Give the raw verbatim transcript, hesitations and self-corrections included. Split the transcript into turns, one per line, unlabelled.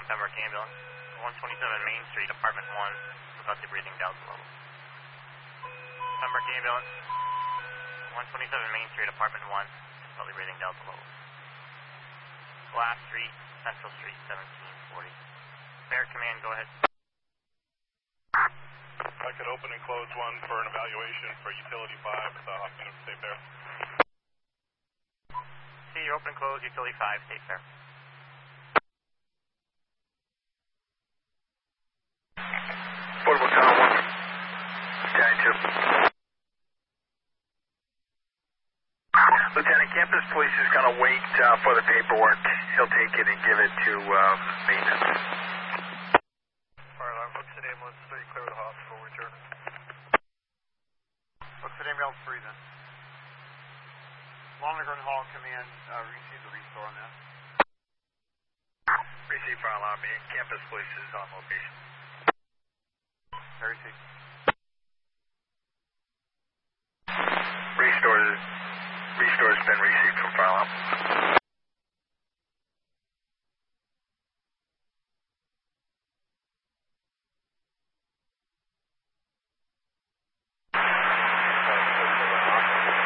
on Pembroke Ambulance. one twenty-seven Main Street, Apartment one, about the breathing Delta level. Pembroke Ambulance, one twenty-seven Main Street, Apartment one, about the breathing Delta level. Glass Street, Central Street, seventeen forty. Barrett Command, go ahead.
I could open and close one for an evaluation for Utility five, uh, Hoffman, stay there.
See, you're open and close, Utility five, stay fair.
Portable Tower one, Sky two. Lieutenant, Campus Police is going to wait uh, for the paperwork. He'll take it and give it to um, maintenance.
Fire alarm, looks at ambulance three, clear the hospital, return.
Looks at ambulance three then. Lonergan Hall Command, uh, receive the restore on that.
Receive fire alarm. Campus Police is on location.
Harry C.
Restore, restore has been received from fire alarm.